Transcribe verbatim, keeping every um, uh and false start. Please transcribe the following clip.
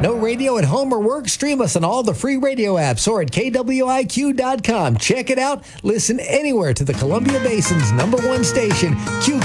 No radio at home or work? Stream us on all the free radio apps or at K W I Q dot com. Check it out. Listen anywhere to the Columbia Basin's number one station, Q